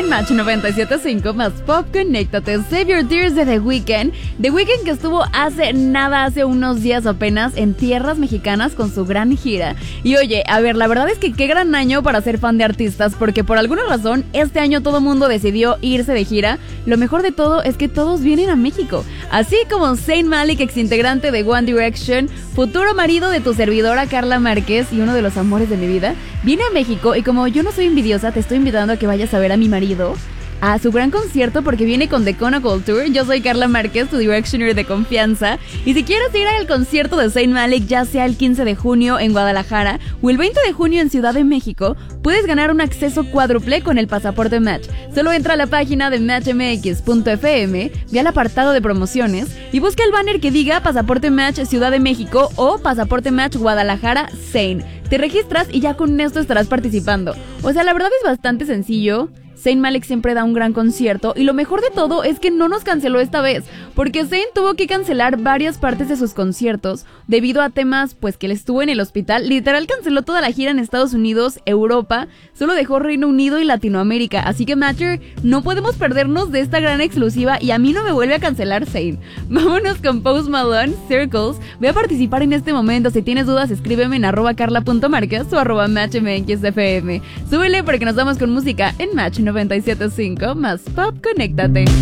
en Match 97.5 más Pop, conéctate. Save Your Tears de The Weeknd. The Weeknd que estuvo hace unos días apenas en tierras mexicanas con su gran gira. Y oye, a ver, la verdad es que qué gran año para ser fan de artistas, porque por alguna razón este año todo mundo decidió irse de gira. Lo mejor de todo es que todos vienen a México. Así como Zayn Malik, exintegrante de One Direction, futuro marido de tu servidora Carla Márquez y uno de los amores de mi vida, viene a México. Y como yo no soy envidiosa, te estoy invitando a que vayas a ver a mi marido a su gran concierto porque viene con The Kona Gold Tour. Yo soy Carla Márquez, tu Directioner de confianza. Y si quieres ir al concierto de Zayn Malik, ya sea el 15 de junio en Guadalajara o el 20 de junio en Ciudad de México, puedes ganar un acceso cuádruple con el pasaporte Match. Solo entra a la página de matchmx.fm, ve al apartado de promociones y busca el banner que diga Pasaporte Match Ciudad de México o Pasaporte Match Guadalajara Zayn. Te registras y ya con esto estarás participando. O sea, la verdad es bastante sencillo. Zayn Malik siempre da un gran concierto y lo mejor de todo es que no nos canceló esta vez, porque Zayn tuvo que cancelar varias partes de sus conciertos debido a temas pues que él estuvo en el hospital. Literal canceló toda la gira en Estados Unidos, Europa, solo dejó Reino Unido y Latinoamérica, así que Matcher, no podemos perdernos de esta gran exclusiva y a mí no me vuelve a cancelar Zayn. Vámonos con Post Malone, Circles. Voy a participar en este momento. Si tienes dudas, escríbeme en @carla.marquez o @matchmxfm. Súbele porque nos vamos con música en Match 97.5 más Pop, conéctate.